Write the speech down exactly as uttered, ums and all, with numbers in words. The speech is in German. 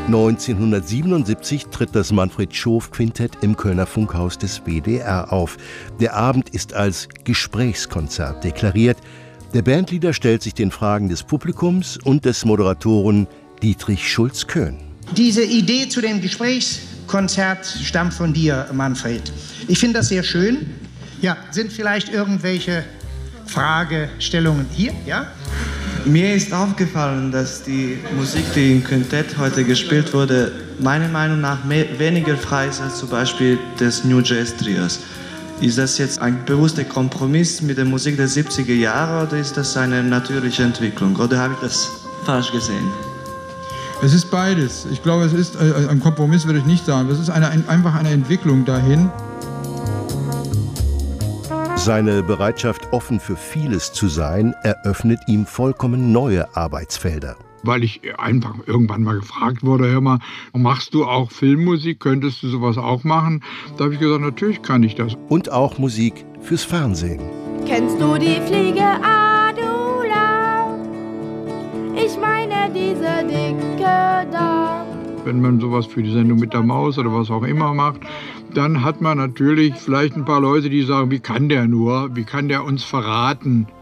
neunzehnhundertsiebenundsiebzig tritt das Manfred-Schoof-Quintett im Kölner Funkhaus des B D R auf. Der Abend ist als Gesprächskonzert deklariert. Der Bandleader stellt sich den Fragen des Publikums und des Moderatoren Dietrich Schulz-Köhn. Diese Idee zu dem Gesprächskonzert stammt von dir, Manfred. Ich finde das sehr schön. Ja, sind vielleicht irgendwelche Fragestellungen hier? Ja? Mir ist aufgefallen, dass die Musik, die im Quintett heute gespielt wurde, meiner Meinung nach mehr, weniger frei ist als zum Beispiel des New Jazz Trios. Ist das jetzt ein bewusster Kompromiss mit der Musik der siebziger Jahre oder ist das eine natürliche Entwicklung? Oder habe ich das falsch gesehen? Es ist beides. Ich glaube, es ist äh, ein Kompromiss, würde ich nicht sagen. Es ist eine, ein, einfach eine Entwicklung dahin. Seine Bereitschaft, offen für vieles zu sein, eröffnet ihm vollkommen neue Arbeitsfelder. Weil ich einfach irgendwann mal gefragt wurde, hör mal, machst du auch Filmmusik? Könntest du sowas auch machen? Da habe ich gesagt, natürlich kann ich das. Und auch Musik fürs Fernsehen. Kennst du die Fliege Adula? Ich meine diese dicke da. Wenn man sowas für die Sendung mit der Maus oder was auch immer macht, dann hat man natürlich vielleicht ein paar Leute, die sagen, wie kann der nur, wie kann der uns verraten?